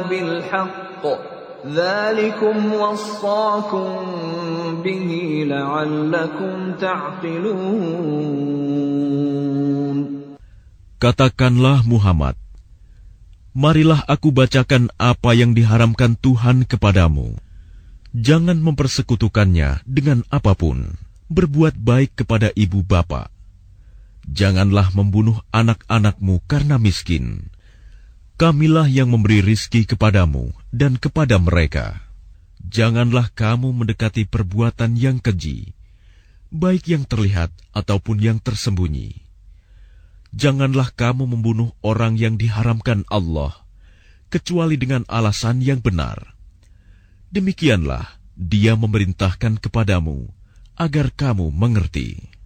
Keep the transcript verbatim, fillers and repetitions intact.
بالحق ذلكم وصاكم به لعلكم تعقلون. Katakanlah Muhammad, marilah aku bacakan apa yang diharamkan Tuhan kepadamu. Jangan mempersekutukannya dengan apapun. Berbuat baik kepada ibu bapa. Janganlah membunuh anak-anakmu karena miskin. Kamilah yang memberi rizki kepadamu dan kepada mereka. Janganlah kamu mendekati perbuatan yang keji, baik yang terlihat ataupun yang tersembunyi. Janganlah kamu membunuh orang yang diharamkan Allah, kecuali dengan alasan yang benar. Demikianlah Dia memerintahkan kepadamu, agar kamu mengerti.